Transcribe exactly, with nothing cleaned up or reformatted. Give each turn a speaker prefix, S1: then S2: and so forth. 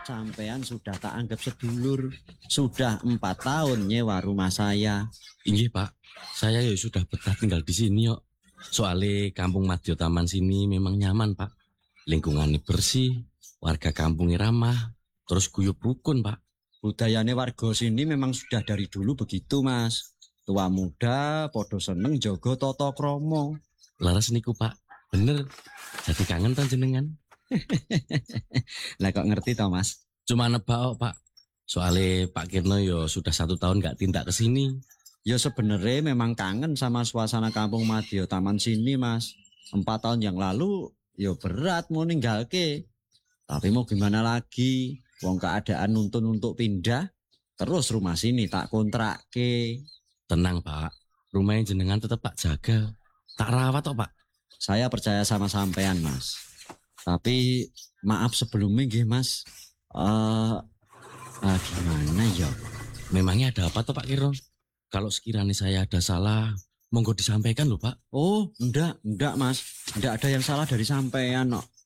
S1: Sampean sudah tak anggap sedulur. Sudah empat tahun nyewa rumah saya.
S2: Iya Pak, saya ya sudah betah tinggal di sini yuk. Soalnya kampung Madyo Taman sini memang nyaman Pak. Lingkungannya bersih, warga kampungnya ramah, terus guyup rukun Pak.
S1: Budayane warga sini memang sudah dari dulu begitu Mas. Tua muda, podo seneng jogo toto kromo.
S2: Laras niku Pak, bener. Jadi kangen tan jenengan.
S1: Lah kok ngerti toh Mas?
S2: Cuma nebak Pak. Soalnya Pak Kirno yo sudah satu tahun gak tindak ke sini.
S1: Ya sebenarnya memang kangen sama suasana kampung Madyo Taman sini Mas. Empat tahun yang lalu ya berat mau ninggalke. Tapi mau gimana lagi? Wong keadaan nuntun untuk pindah. Terus rumah sini tak kontrakke.
S2: Tenang Pak, rumahnya jenengan tetap tak jaga. Tak rawat toh Pak.
S1: Saya percaya sama sampean Mas. Tapi maaf sebelumnya nggih Mas. Eh uh, gimana ya?
S2: Memangnya ada apa toh Pak Kirno? Kalau sekiranya saya ada salah, monggo disampaikan loh Pak.
S1: Oh, enggak, enggak Mas. Enggak ada yang salah dari sampean kok.